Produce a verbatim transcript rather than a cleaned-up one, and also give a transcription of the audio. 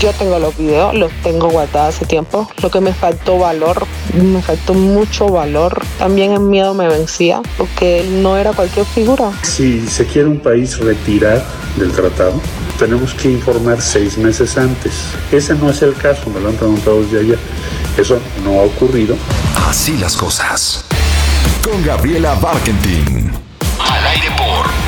Yo tengo los videos, los tengo guardados hace tiempo. Lo que me faltó valor, me faltó mucho valor. También el miedo me vencía porque no era cualquier figura. Si se quiere un país retirar del tratado, tenemos que informar seis meses antes. Ese no es el caso, me lo han preguntado desde ayer. Eso no ha ocurrido. Así las cosas. Con Gabriela Barkentin. Al aire por